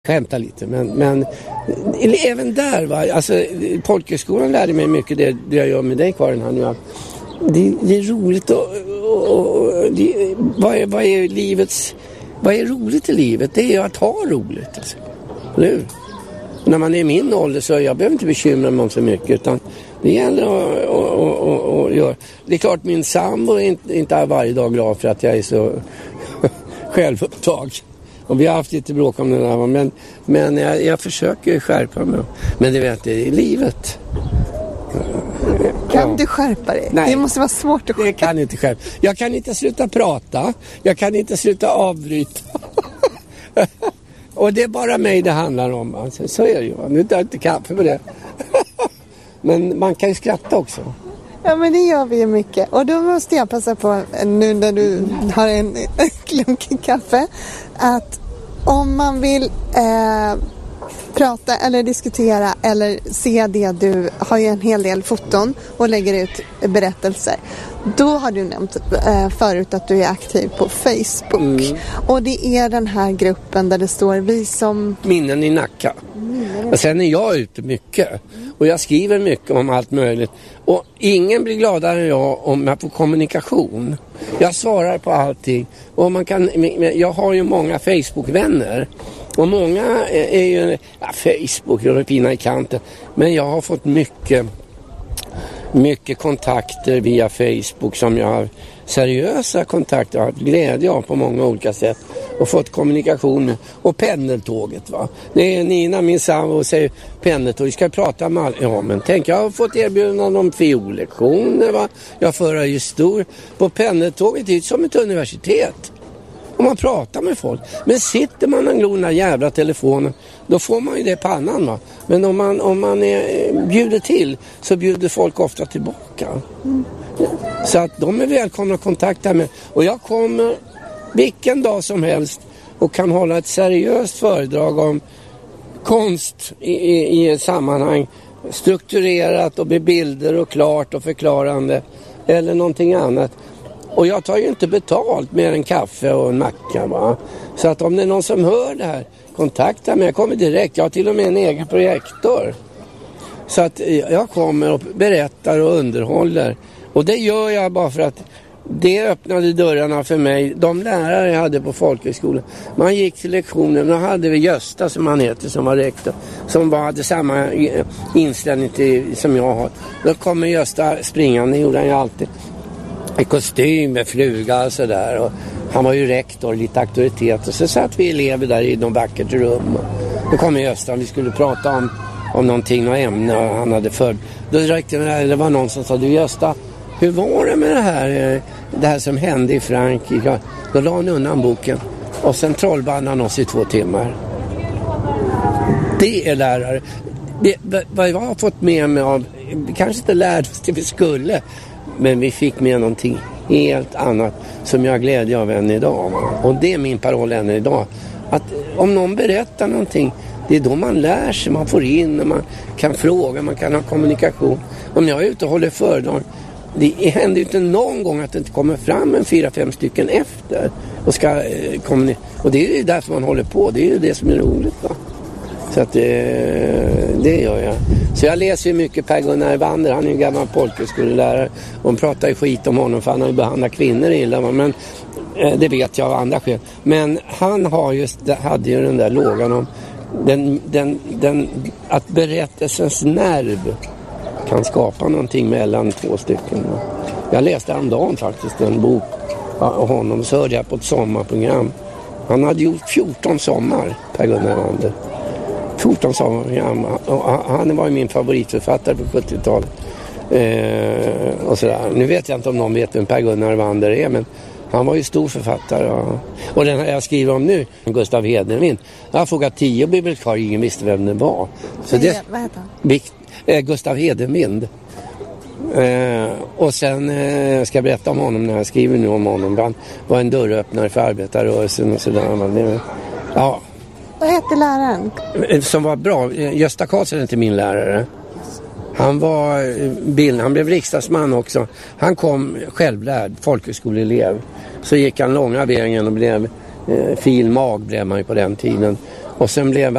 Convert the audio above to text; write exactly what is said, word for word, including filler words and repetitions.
Skämta lite, men, men även där va, alltså folkhögskolan lärde mig mycket det, det jag gör med dig Karin här nu, att det, det är roligt och, och, och det, vad, är, vad är livets vad är roligt i livet? Det är att ha roligt alltså. Nu när man är i min ålder så jag behöver inte bekymra mig om så mycket, utan det gäller att och, och, och, och göra. Det är klart min sambo är inte, inte är varje dag glad för att jag är så självupptag. Och vi har haft lite bråk om det där, men, men jag, jag försöker skärpa mig. Men det vet jag, det är livet. Kan ja. du skärpa dig? Nej, det måste vara svårt att skärpa. Det kan inte skärpa. Jag kan inte sluta prata. Jag kan inte sluta avbryta. Och det är bara mig det handlar om. Alltså, så är det ju. Nu tar jag inte kaffe med det. Men man kan ju skratta också. Ja, men det gör vi ju mycket. Och då måste jag passa på, nu när du har en klunk kaffe, att om man vill eh, prata eller diskutera eller se det, du har ju en hel del foton och lägger ut berättelser. Då har du nämnt eh, förut att du är aktiv på Facebook. Mm. Och det är den här gruppen där det står vi som... Minnen i Nacka. Och sen är jag ute mycket. Och jag skriver mycket om allt möjligt. Och ingen blir gladare än jag om jag får kommunikation. Jag svarar på allting. Och man kan, jag har ju många Facebook-vänner. Och många är ju... Ja, Facebook är fina i kanten. Men jag har fått mycket... mycket kontakter via Facebook som jag har seriösa kontakter och haft glädje av på många olika sätt och fått kommunikation. Och pendeltåget va. Det är Nina, min sambo, och säger pendeltåg, vi ska prata med alla. Ja men tänk, jag har fått erbjudanden om fiollektioner va. Jag förar ju stor på pendeltåget, det är som ett universitet. Och man pratar med folk. Men sitter man och glor den där jävla telefonen, då får man ju det på annan va. Men om man, om man är, bjuder till så bjuder folk ofta tillbaka. Mm. Så att de är välkomna att kontakta mig. Och jag kommer vilken dag som helst och kan hålla ett seriöst föredrag om konst i, i, i ett sammanhang. Strukturerat och med bilder och klart och förklarande. Eller någonting annat. Och jag tar ju inte betalt med en kaffe och en macka va. Så att om det är någon som hör det här, kontakta mig. Jag kommer direkt. Jag har till och med en egen projektor. Så att jag kommer och berättar och underhåller. Och det gör jag bara för att det öppnade dörrarna för mig. De lärare jag hade på folkhögskolan. Man gick till lektionen. Då hade vi Gösta som han heter som var rektor. Som bara hade samma inställning till, som jag har. Då kommer Gösta springande. Det gjorde han ju alltid. I kostym med fluga och sådär. Och han var ju rektor, lite auktoritet. Och så satt vi elever där i någon vackert rum. Då kom Gösta och vi skulle prata om, om någonting, något ämne han hade för. Då räckte det, det var någon som sa, du Gösta, hur var det med det här, det här som hände i Frankrike? Då la han undan boken. Och sen trollband han oss i två timmar. Det är lärare. Det, vad jag har fått med mig av, kanske inte lärde oss det vi skulle, men vi fick med någonting helt annat som jag glädjer av än idag. Och det är min paroll än idag. Att om någon berättar någonting, det är då man lär sig, man får in och man kan fråga, man kan ha kommunikation. Om jag är ute och håller föredrag, det händer ju inte någon gång att det inte kommer fram en fyra, fem stycken efter och ska eh, kommunicera. Och det är ju därför man håller på, det är ju det som är roligt va. Så att det, det gör jag. Så jag läser ju mycket Per Gunnar Wander. Han är ju gammal folkhögskolelärare. Och pratar ju skit om honom för han har ju behandlat kvinnor illa. Men det vet jag av andra skäl. Men han har just, hade ju den där lågan om den, den, den, att berättelsens nerv kan skapa någonting mellan två stycken. Jag läste häromdagen faktiskt en bok av honom. Så hörde jag på ett sommarprogram. Han hade gjort fjorton sommar, Per Gunnar Wander. fjorton sommarprogram. Han var ju min favoritförfattare på sjuttiotalet. Eh, och sådär. Nu vet jag inte om någon vet vem Per Gunnar Wander är, men han var ju stor författare. Och, och den här jag skriver om nu, Gustav Hedenvind. Jag har frågat tio bibliotekarier, ingen visste vem det var. Så det, vad heter han? Eh, Gustav Hedenvind. Eh, och sen eh, ska jag berätta om honom när jag skriver nu om honom. Han var en dörröppnare för arbetarrörelsen och sådär. Ja. Vad hette läraren? Som var bra. Gösta Karlsson är inte min lärare. Han var bild, han blev riksdagsman också. Han kom självlärd, folkhögskoleelev. Så gick han långa vägen och blev eh, filmag blev man ju på den tiden. Och sen blev